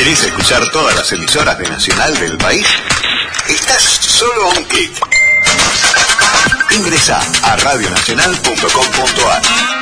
¿Querés escuchar todas las emisoras de Nacional del país? Estás solo a un clic. Ingresa a radionacional.com.ar.